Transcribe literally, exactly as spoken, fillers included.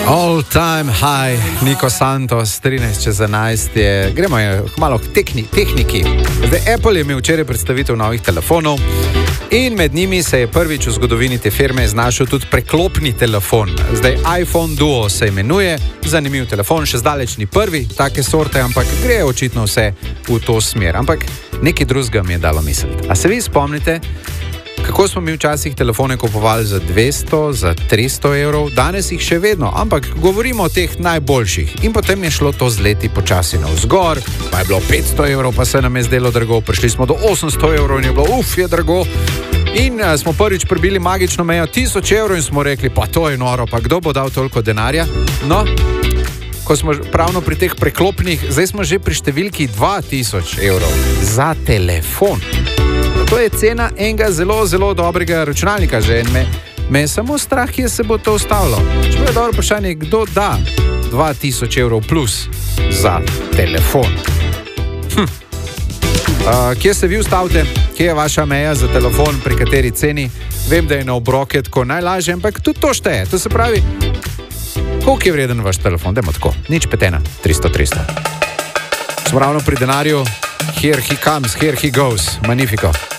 All time high, Niko Santos, trinajst čez enajst je. Gremo je malo k tekni, tehniki. Zdaj, Apple je imel včeraj predstavitev novih telefonov in med njimi se je prvič v zgodovini te firme znašel tudi preklopni telefon. Zdaj, iPhone Duo se imenuje, zanimiv telefon, še zdaleč ni prvi take sorte, ampak gre očitno vse v to smer. Ampak nekaj drugega mi je dalo misliti. A se vi spomnite, kako smo mi včasih telefone kupovali za dvesto, za tristo evrov, danes jih še vedno, ampak govorimo o teh najboljših. In potem je šlo to z leti počasi navzgor, pa je bilo petsto evrov, pa se nam je zdelo drago, prišli smo do osemsto evrov in je bilo, uf, je drago. In uh, smo prvič prebili magično mejo tisoč evrov in smo rekli, pa to je noro, pa kdo bo dal toliko denarja? No, ko smo pravno pri teh preklopnih, zdaj smo že pri številki dva tisoč evrov za telefon. To je cena enega zelo, zelo dobrega računalnika že in me, me je samo strah, kje se bo to ustavilo. Če je dobro vprašanje, kdo da dva tisoč evrov plus za telefon? Hm. Uh, kje se vi ustavite? Kje je vaša meja za telefon, pri kateri ceni? Vem, da je na obroke tako najlažje, ampak tudi to šteje. To se pravi, koliko je vreden vaš telefon? Dajmo tako, nič petena, tristo tristo. Smo ravno pri denarju. Here he comes, here he goes. Magnifico.